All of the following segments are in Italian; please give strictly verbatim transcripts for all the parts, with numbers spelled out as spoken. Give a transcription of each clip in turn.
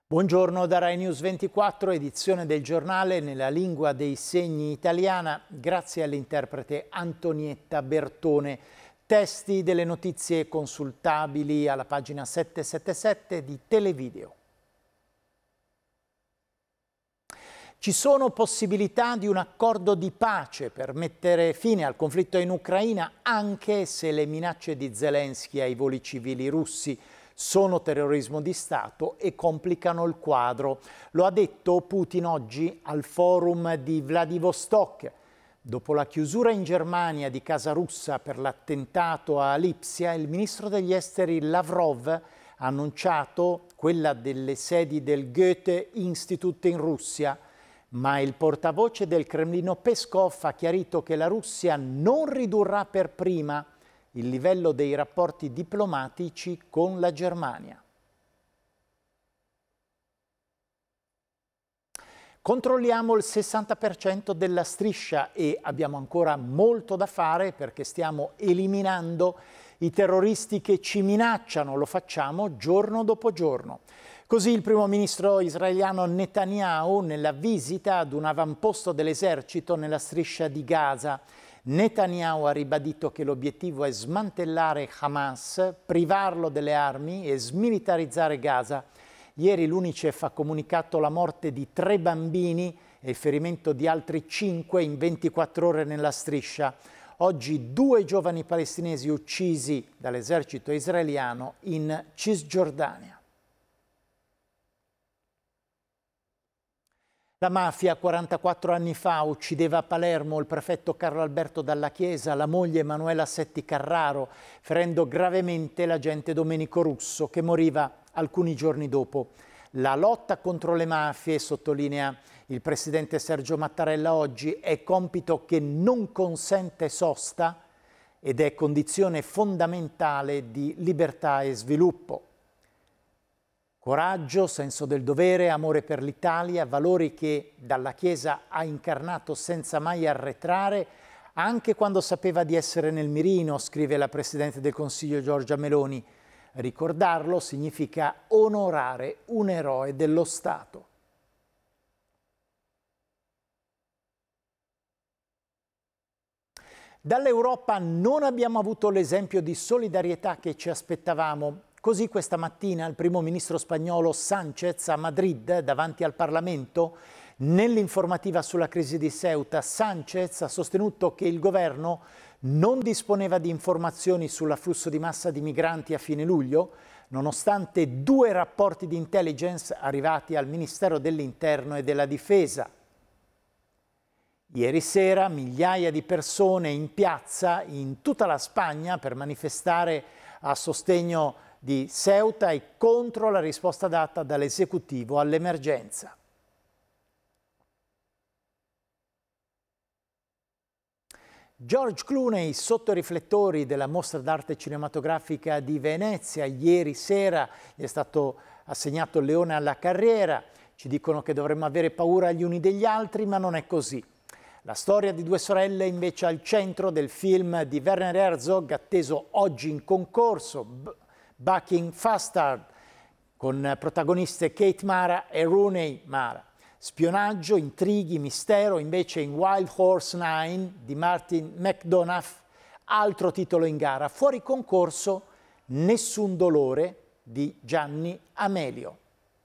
Buongiorno da Rai News ventiquattro, edizione del giornale nella lingua dei segni italiana, grazie all'interprete Antonietta Bertone. Testi delle notizie consultabili alla pagina settecentosettantasette di Televideo. Ci sono possibilità di un accordo di pace per mettere fine al conflitto in Ucraina, anche se le minacce di Zelensky ai voli civili russi sono terrorismo di Stato e complicano il quadro. Lo ha detto Putin oggi al forum di Vladivostok. Dopo la chiusura in Germania di casa russa per l'attentato a Lipsia, il ministro degli esteri Lavrov ha annunciato quella delle sedi del Goethe Institut in Russia, ma il portavoce del Cremlino Peskov ha chiarito che la Russia non ridurrà per prima il livello dei rapporti diplomatici con la Germania. Controlliamo il sessanta per cento della striscia e abbiamo ancora molto da fare perché stiamo eliminando i terroristi che ci minacciano, lo facciamo giorno dopo giorno. Così il primo ministro israeliano Netanyahu nella visita ad un avamposto dell'esercito nella striscia di Gaza. Netanyahu ha ribadito che l'obiettivo è smantellare Hamas, privarlo delle armi e smilitarizzare Gaza. Ieri l'UNICEF ha comunicato la morte di tre bambini e il ferimento di altri cinque in ventiquattro ore nella striscia. Oggi due giovani palestinesi uccisi dall'esercito israeliano in Cisgiordania. La mafia quarantaquattro anni fa uccideva a Palermo il prefetto Carlo Alberto Dalla Chiesa, la moglie Emanuela Setti Carraro, ferendo gravemente l'agente Domenico Russo che moriva alcuni giorni dopo. La lotta contro le mafie, sottolinea il presidente Sergio Mattarella oggi, è compito che non consente sosta ed è condizione fondamentale di libertà e sviluppo. Coraggio, senso del dovere, amore per l'Italia, valori che Dalla Chiesa ha incarnato senza mai arretrare, anche quando sapeva di essere nel mirino, scrive la Presidente del Consiglio Giorgia Meloni. Ricordarlo significa onorare un eroe dello Stato. Dall'Europa non abbiamo avuto l'esempio di solidarietà che ci aspettavamo. Così questa mattina il primo ministro spagnolo Sánchez a Madrid, davanti al Parlamento, nell'informativa sulla crisi di Ceuta, Sánchez ha sostenuto che il governo non disponeva di informazioni sull'afflusso di massa di migranti a fine luglio, nonostante due rapporti di intelligence arrivati al Ministero dell'Interno e della Difesa. Ieri sera migliaia di persone in piazza in tutta la Spagna per manifestare a sostegno di Ceuta e contro la risposta data dall'esecutivo all'emergenza. George Clooney sotto i riflettori della Mostra d'Arte Cinematografica di Venezia. Ieri sera gli è stato assegnato il Leone alla Carriera. Ci dicono che dovremmo avere paura gli uni degli altri, ma non è così. La storia di due sorelle invece al centro del film di Werner Herzog, atteso oggi in concorso, Bucking Fastard, con protagoniste Kate Mara e Rooney Mara. Spionaggio, intrighi, mistero, invece in Wild Horse nove di Martin McDonagh, altro titolo in gara. Fuori concorso Nessun dolore di Gianni Amelio.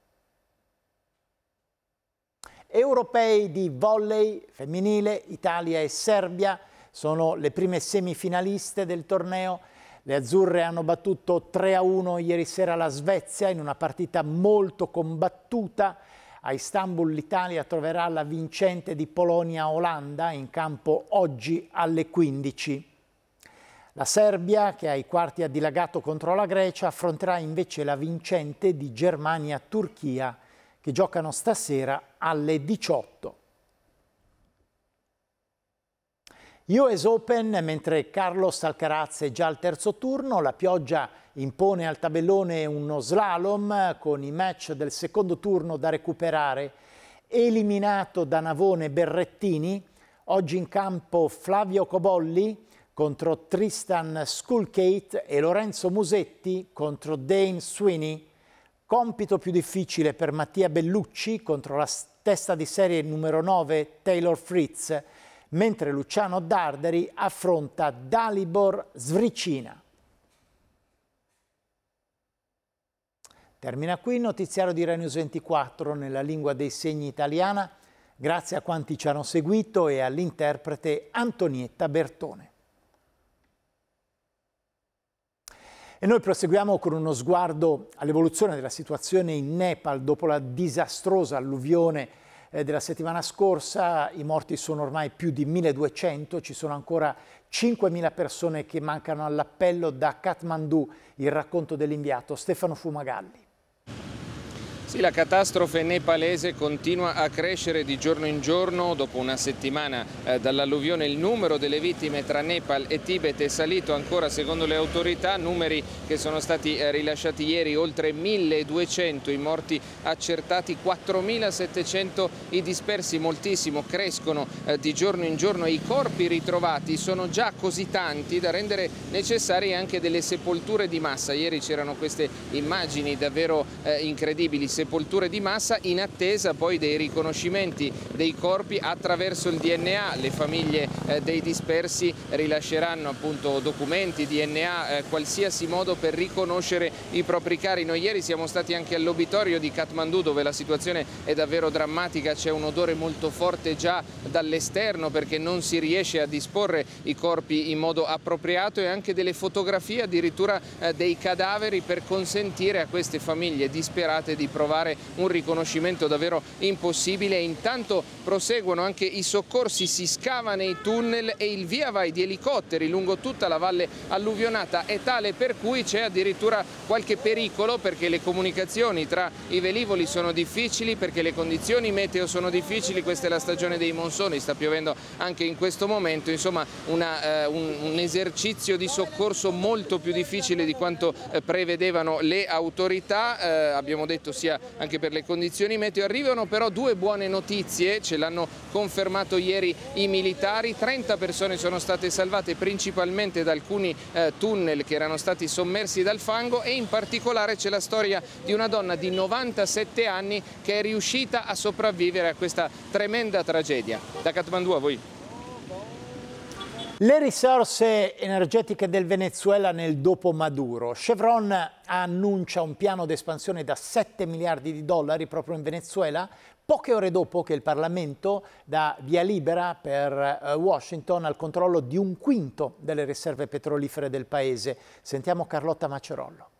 Europei di volley femminile, Italia e Serbia sono le prime semifinaliste del torneo. Le azzurre hanno battuto tre a uno ieri sera la Svezia in una partita molto combattuta. A Istanbul l'Italia troverà la vincente di Polonia-Olanda in campo oggi alle quindici. La Serbia, che ai quarti ha dilagato contro la Grecia, affronterà invece la vincente di Germania-Turchia, che giocano stasera alle diciotto. U S Open, mentre Carlos Alcaraz è già al terzo turno, la pioggia impone al tabellone uno slalom con i match del secondo turno da recuperare. Eliminato da Navone Berrettini, oggi in campo Flavio Cobolli contro Tristan Skulkate e Lorenzo Musetti contro Dane Sweeney. Compito più difficile per Mattia Bellucci contro la testa di serie numero nove Taylor Fritz, mentre Luciano Darderi affronta Dalibor Svricina. Termina qui il notiziario di Rai News ventiquattro nella lingua dei segni italiana. Grazie a quanti ci hanno seguito e all'interprete Antonietta Bertone. E noi proseguiamo con uno sguardo all'evoluzione della situazione in Nepal dopo la disastrosa alluvione eh, della settimana scorsa. I morti sono ormai più di milleduecento, ci sono ancora cinquemila persone che mancano all'appello. Da Kathmandu il racconto dell'inviato Stefano Fumagalli. Sì, la catastrofe nepalese continua a crescere di giorno in giorno. Dopo una settimana eh, dall'alluvione il numero delle vittime tra Nepal e Tibet è salito ancora secondo le autorità, numeri che sono stati eh, rilasciati ieri, oltre milleduecento i morti accertati, quattromilasettecento i dispersi, moltissimo, crescono eh, di giorno in giorno e i corpi ritrovati sono già così tanti da rendere necessarie anche delle sepolture di massa. Ieri c'erano queste immagini davvero eh, incredibili, sepolture di massa in attesa poi dei riconoscimenti dei corpi attraverso il D N A. Le famiglie eh, dei dispersi rilasceranno appunto documenti, D N A, eh, qualsiasi modo per riconoscere i propri cari. Noi ieri siamo stati anche all'obitorio di Kathmandu, dove la situazione è davvero drammatica, c'è un odore molto forte già dall'esterno perché non si riesce a disporre i corpi in modo appropriato, e anche delle fotografie addirittura eh, dei cadaveri per consentire a queste famiglie disperate di provare un riconoscimento davvero impossibile. E intanto proseguono anche i soccorsi, si scava nei tunnel e il via vai di elicotteri lungo tutta la valle alluvionata è tale per cui c'è addirittura qualche pericolo, perché le comunicazioni tra i velivoli sono difficili, perché le condizioni meteo sono difficili. Questa è la stagione dei monsoni, sta piovendo anche in questo momento, insomma una, eh, un, un esercizio di soccorso molto più difficile di quanto eh, prevedevano le autorità. Eh, abbiamo detto sia anche per le condizioni meteo. Arrivano però due buone notizie, ce l'hanno confermato ieri i militari. trenta persone sono state salvate principalmente da alcuni eh, tunnel che erano stati sommersi dal fango, e in particolare c'è la storia di una donna di novantasette anni che è riuscita a sopravvivere a questa tremenda tragedia. Da Kathmandu a voi. Le risorse energetiche del Venezuela nel dopo Maduro. Chevron annuncia un piano di espansione da sette miliardi di dollari proprio in Venezuela, poche ore dopo che il Parlamento dà via libera per Washington al controllo di un quinto delle riserve petrolifere del paese. Sentiamo Carlotta Macerollo.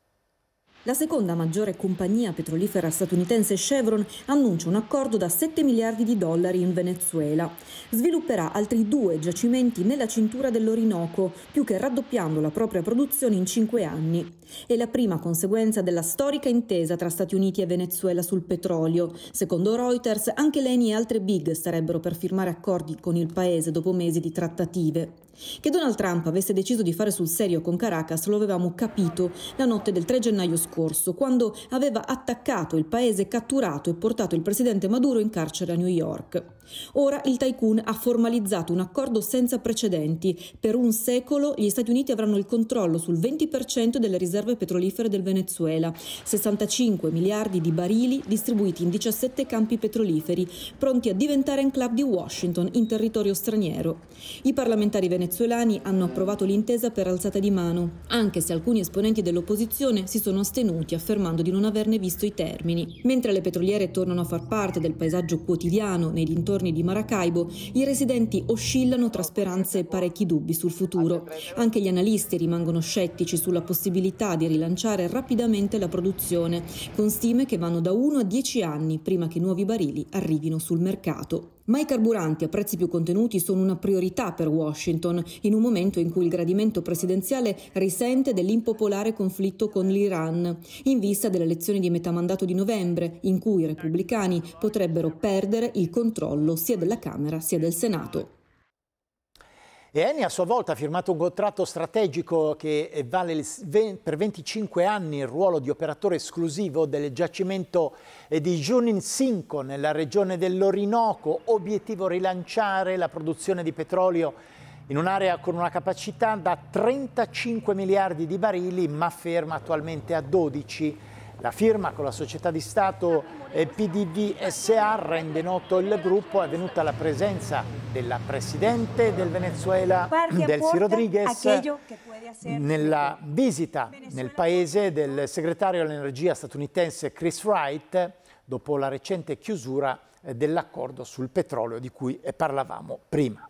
La seconda maggiore compagnia petrolifera statunitense, Chevron, annuncia un accordo da sette miliardi di dollari in Venezuela. Svilupperà altri due giacimenti nella cintura dell'Orinoco, più che raddoppiando la propria produzione in cinque anni. È la prima conseguenza della storica intesa tra Stati Uniti e Venezuela sul petrolio. Secondo Reuters, anche l'Eni e altre big starebbero per firmare accordi con il paese dopo mesi di trattative. Che Donald Trump avesse deciso di fare sul serio con Caracas lo avevamo capito la notte del tre gennaio scorso, quando aveva attaccato il paese, catturato e portato il presidente Maduro in carcere a New York. Ora il tycoon ha formalizzato un accordo senza precedenti. Per un secolo gli Stati Uniti avranno il controllo sul venti per cento delle riserve petrolifere del Venezuela, sessantacinque miliardi di barili distribuiti in diciassette campi petroliferi, pronti a diventare enclave di Washington in territorio straniero. I parlamentari venezuelani hanno approvato l'intesa per alzata di mano, anche se alcuni esponenti dell'opposizione si sono astenuti, affermando di non averne visto i termini. Mentre le petroliere tornano a far parte del paesaggio quotidiano nei dintorni di Maracaibo, i residenti oscillano tra speranze e parecchi dubbi sul futuro. Anche gli analisti rimangono scettici sulla possibilità di rilanciare rapidamente la produzione, con stime che vanno da uno a dieci anni prima che nuovi barili arrivino sul mercato. Ma i carburanti a prezzi più contenuti sono una priorità per Washington, in un momento in cui il gradimento presidenziale risente dell'impopolare conflitto con l'Iran, in vista delle elezioni di metà mandato di novembre, in cui i repubblicani potrebbero perdere il controllo sia della Camera sia del Senato. E Eni a sua volta ha firmato un contratto strategico che vale per venticinque anni il ruolo di operatore esclusivo del giacimento di Junin cinque nella regione dell'Orinoco. Obiettivo: rilanciare la produzione di petrolio in un'area con una capacità da trentacinque miliardi di barili, ma ferma attualmente a dodici. La firma con la società di Stato P D V S A rende noto il gruppo, è venuta la presenza della Presidente del Venezuela, Delcy Rodriguez, nella visita nel paese del segretario all'energia statunitense Chris Wright, dopo la recente chiusura dell'accordo sul petrolio di cui parlavamo prima.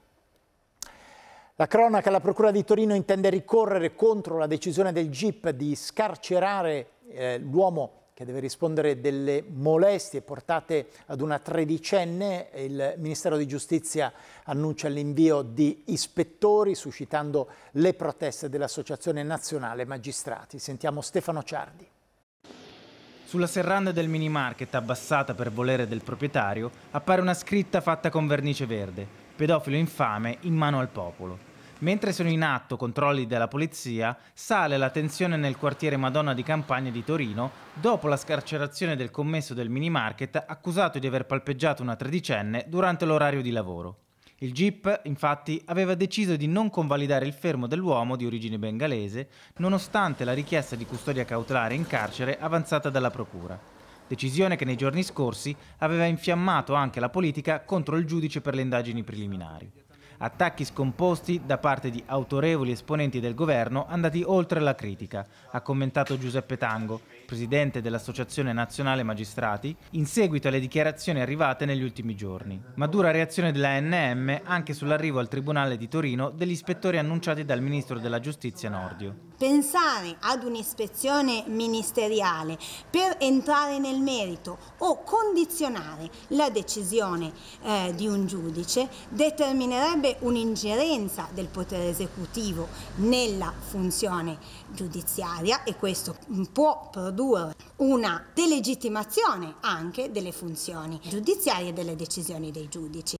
La cronaca: la Procura di Torino intende ricorrere contro la decisione del G I P di scarcerare eh, l'uomo che deve rispondere delle molestie portate ad una tredicenne. Il Ministero di Giustizia annuncia l'invio di ispettori, suscitando le proteste dell'Associazione Nazionale Magistrati. Sentiamo Stefano Ciardi. Sulla serranda del mini market, abbassata per volere del proprietario, appare una scritta fatta con vernice verde: pedofilo infame in mano al popolo. Mentre sono in atto controlli della polizia, sale la tensione nel quartiere Madonna di Campagna di Torino dopo la scarcerazione del commesso del mini market accusato di aver palpeggiato una tredicenne durante l'orario di lavoro. Il G I P, infatti, aveva deciso di non convalidare il fermo dell'uomo di origine bengalese, nonostante la richiesta di custodia cautelare in carcere avanzata dalla procura. Decisione che nei giorni scorsi aveva infiammato anche la politica contro il giudice per le indagini preliminari. Attacchi scomposti da parte di autorevoli esponenti del governo andati oltre la critica, ha commentato Giuseppe Tango, presidente dell'Associazione Nazionale Magistrati, in seguito alle dichiarazioni arrivate negli ultimi giorni. Ma dura reazione della A N M anche sull'arrivo al Tribunale di Torino degli ispettori annunciati dal Ministro della Giustizia Nordio. Pensare ad un'ispezione ministeriale per entrare nel merito o condizionare la decisione eh, di un giudice determinerebbe un'ingerenza del potere esecutivo nella funzione giudiziaria, e questo può produrre una delegittimazione anche delle funzioni giudiziarie e delle decisioni dei giudici.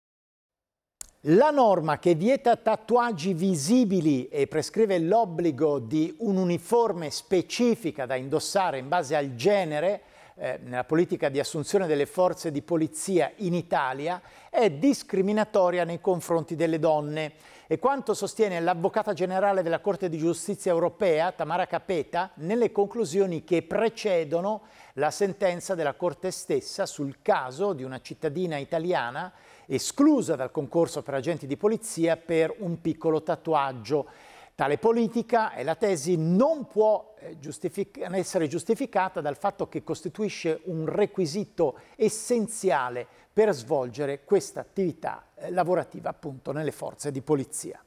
La norma che vieta tatuaggi visibili e prescrive l'obbligo di un'uniforme specifica da indossare in base al genere eh, nella politica di assunzione delle forze di polizia in Italia è discriminatoria nei confronti delle donne. E quanto sostiene l'Avvocata Generale della Corte di Giustizia Europea, Tamara Capeta, nelle conclusioni che precedono la sentenza della Corte stessa sul caso di una cittadina italiana esclusa dal concorso per agenti di polizia per un piccolo tatuaggio. Tale politica, è la tesi, non può giustific- essere giustificata dal fatto che costituisce un requisito essenziale per svolgere questa attività eh, lavorativa appunto nelle forze di polizia.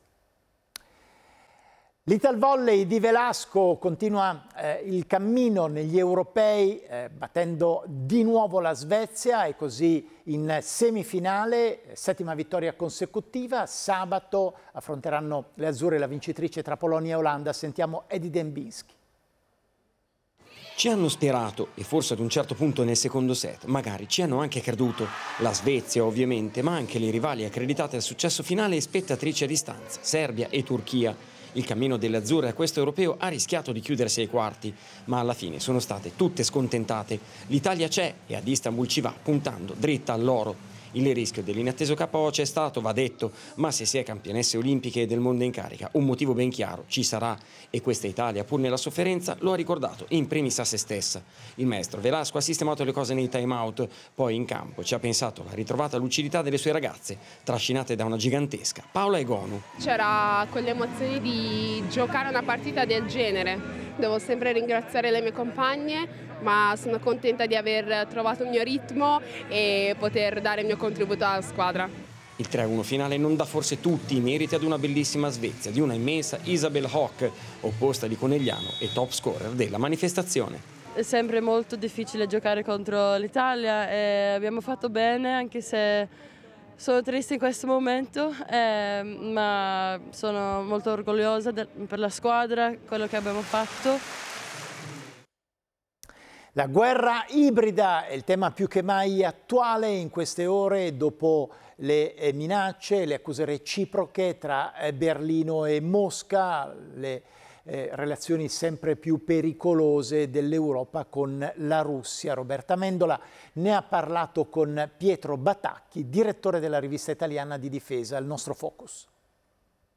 L'Italvolley di Velasco continua eh, il cammino negli europei eh, battendo di nuovo la Svezia e così in semifinale, settima vittoria consecutiva. Sabato affronteranno le azzurre la vincitrice tra Polonia e Olanda. Sentiamo Edi Dembinski. Ci hanno sperato e forse ad un certo punto nel secondo set magari ci hanno anche creduto. La Svezia ovviamente, ma anche le rivali accreditate al successo finale e spettatrici a distanza, Serbia e Turchia. Il cammino delle azzurre a questo europeo ha rischiato di chiudersi ai quarti, ma alla fine sono state tutte scontentate. L'Italia c'è e ad Istanbul ci va, puntando dritta all'oro. Il rischio dell'inatteso K O c'è stato, va detto, ma se si è campionesse olimpiche e del mondo in carica, un motivo ben chiaro ci sarà, e questa Italia, pur nella sofferenza, lo ha ricordato in primis a se stessa. Il maestro Velasco ha sistemato le cose nei time out, poi in campo ci ha pensato la ritrovata lucidità delle sue ragazze, trascinate da una gigantesca Paola Egonu. C'era quelle emozioni di giocare una partita del genere. Devo sempre ringraziare le mie compagne, ma sono contenta di aver trovato il mio ritmo e poter dare il mio contributo alla squadra. Il tre a uno finale non dà forse tutti i meriti ad una bellissima Svezia, di una immensa Isabel Hock, opposta di Conegliano e top scorer della manifestazione. È sempre molto difficile giocare contro l'Italia e abbiamo fatto bene, anche se sono triste in questo momento, eh, ma sono molto orgogliosa de- per la squadra, quello che abbiamo fatto. La guerra ibrida è il tema più che mai attuale in queste ore dopo le minacce, le accuse reciproche tra Berlino e Mosca, le eh, relazioni sempre più pericolose dell'Europa con la Russia. Roberta Mendola ne ha parlato con Pietro Batacchi, direttore della rivista italiana di difesa, il nostro Focus.